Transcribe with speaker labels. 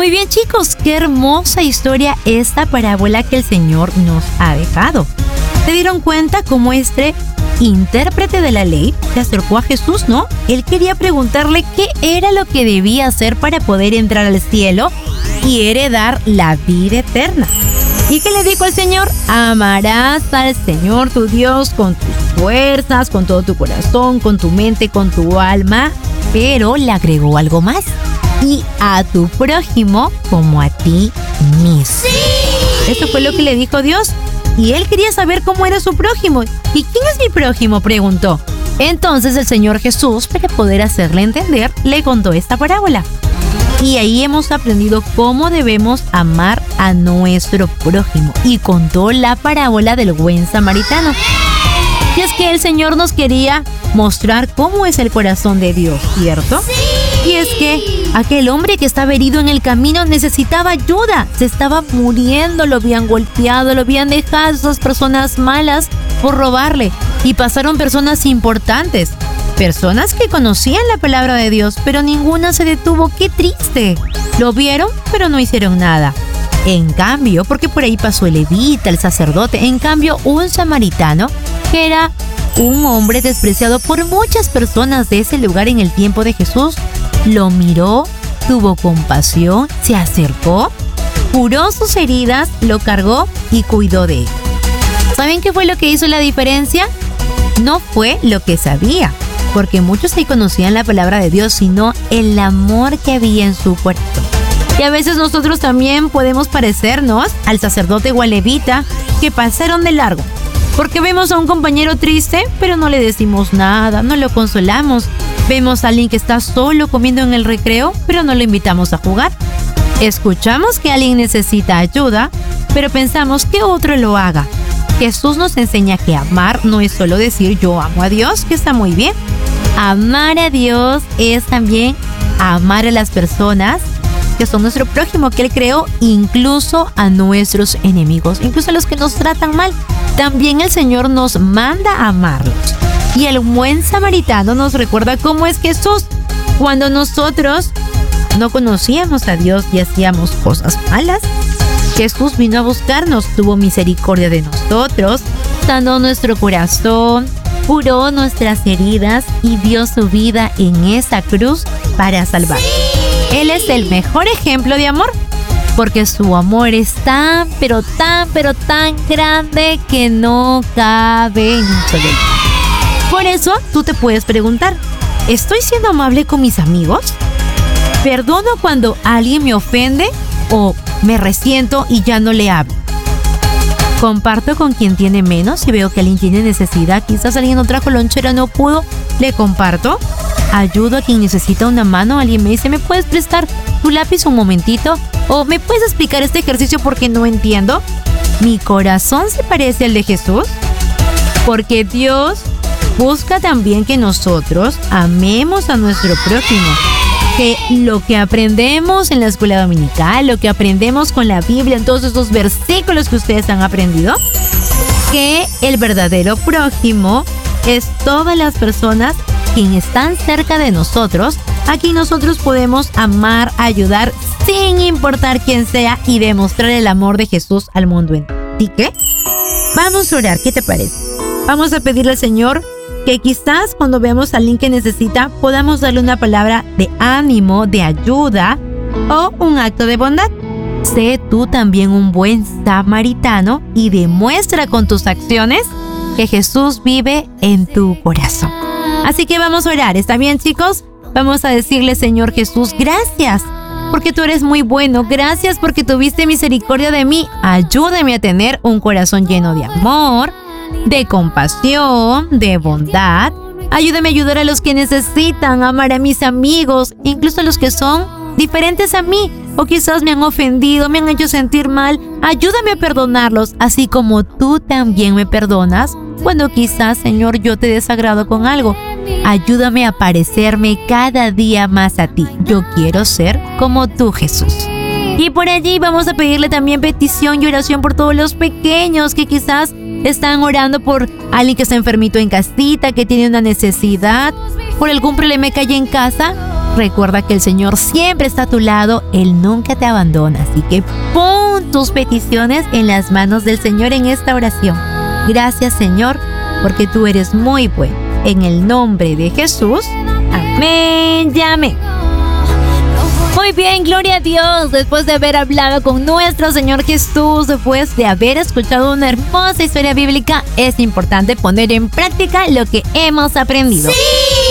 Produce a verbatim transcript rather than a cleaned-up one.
Speaker 1: Muy bien, chicos, qué hermosa historia esta parábola que el Señor nos ha dejado. ¿Se dieron cuenta cómo este intérprete de la ley se acercó a Jesús, no? Él quería preguntarle qué era lo que debía hacer para poder entrar al cielo y heredar la vida eterna. ¿Y qué le dijo el Señor? Amarás al Señor tu Dios con tus fuerzas, con todo tu corazón, con tu mente, con tu alma. Pero le agregó algo más. Y a tu prójimo como a ti mismo. ¡Sí! Eso fue lo que le dijo Dios. Y él quería saber cómo era su prójimo. ¿Y quién es mi prójimo?, preguntó. Entonces el Señor Jesús, para poder hacerle entender, le contó esta parábola. Y ahí hemos aprendido cómo debemos amar a nuestro prójimo. Y contó la parábola del buen samaritano. Y es que el Señor nos quería mostrar cómo es el corazón de Dios, ¿cierto? Y es que aquel hombre que estaba herido en el camino necesitaba ayuda. Se estaba muriendo, lo habían golpeado, lo habían dejado esas personas malas por robarle. Y pasaron personas importantes, personas que conocían la palabra de Dios, pero ninguna se detuvo. ¡Qué triste! Lo vieron, pero no hicieron nada. En cambio, porque por ahí pasó el levita, el sacerdote, en cambio un samaritano, que era un hombre despreciado por muchas personas de ese lugar en el tiempo de Jesús, lo miró, tuvo compasión, se acercó, curó sus heridas, lo cargó y cuidó de él. ¿Saben qué fue lo que hizo la diferencia? No fue lo que sabía, porque muchos ahí conocían la palabra de Dios, sino el amor que había en su corazón. Y a veces nosotros también podemos parecernos al sacerdote o al levita que pasaron de largo, porque vemos a un compañero triste, pero no le decimos nada, no lo consolamos. Vemos a alguien que está solo comiendo en el recreo, pero no lo invitamos a jugar. Escuchamos que alguien necesita ayuda, pero pensamos que otro lo haga. Jesús nos enseña que amar no es solo decir yo amo a Dios, que está muy bien. Amar a Dios es también amar a las personas que son nuestro prójimo, que Él creó, incluso a nuestros enemigos, incluso a los que nos tratan mal. También el Señor nos manda a amarlos. Y el buen samaritano nos recuerda cómo es Jesús. Cuando nosotros no conocíamos a Dios y hacíamos cosas malas, Jesús vino a buscarnos, tuvo misericordia de nosotros, sanó nuestro corazón, curó nuestras heridas y dio su vida en esa cruz para salvarnos. Él es el mejor ejemplo de amor, porque su amor es tan, pero tan, pero tan grande que no cabe en un solo día. Por eso, tú te puedes preguntar, ¿estoy siendo amable con mis amigos? ¿Perdono cuando alguien me ofende o me resiento y ya no le hablo? ¿Comparto con quien tiene menos? Si veo que alguien tiene necesidad, quizás alguien no trajo lonchera, no pudo, ¿le comparto? ¿Ayudo a quien necesita una mano? Alguien me dice, ¿me puedes prestar tu lápiz un momentito? ¿O me puedes explicar este ejercicio porque no entiendo? ¿Mi corazón se parece al de Jesús? Porque Dios busca también que nosotros amemos a nuestro prójimo. Que lo que aprendemos en la escuela dominical, lo que aprendemos con la Biblia, en todos esos versículos que ustedes han aprendido, que el verdadero prójimo es todas las personas que están cerca de nosotros, a quien nosotros podemos amar, ayudar, sin importar quién sea, y demostrar el amor de Jesús al mundo entero. ¿Sí qué? Vamos a orar, ¿qué te parece? Vamos a pedirle al Señor que quizás cuando veamos a alguien que necesita, podamos darle una palabra de ánimo, de ayuda o un acto de bondad. Sé tú también un buen samaritano y demuestra con tus acciones que Jesús vive en tu corazón. Así que vamos a orar, ¿está bien, chicos? Vamos a decirle, Señor Jesús, gracias porque tú eres muy bueno, gracias porque tuviste misericordia de mí. Ayúdame a tener un corazón lleno de amor, de compasión, de bondad. Ayúdame a ayudar a los que necesitan, amar a mis amigos, incluso a los que son diferentes a mí, o quizás me han ofendido, me han hecho sentir mal. Ayúdame a perdonarlos, así como tú también me perdonas cuando quizás, Señor, yo te desagrado con algo. Ayúdame a parecerme cada día más a ti. Yo quiero ser como tú, Jesús. Y por allí vamos a pedirle también petición y oración por todos los pequeños que quizás están orando por alguien que está enfermito en casita, que tiene una necesidad, por algún problema que haya en casa. Recuerda que el Señor siempre está a tu lado, Él nunca te abandona, así que pon tus peticiones en las manos del Señor en esta oración. Gracias, Señor, porque tú eres muy bueno. En el nombre de Jesús, amén y amén. Muy bien, gloria a Dios. Después de haber hablado con nuestro Señor Jesús, después de haber escuchado una hermosa historia bíblica, es importante poner en práctica lo que hemos aprendido.
Speaker 2: ¡Sí!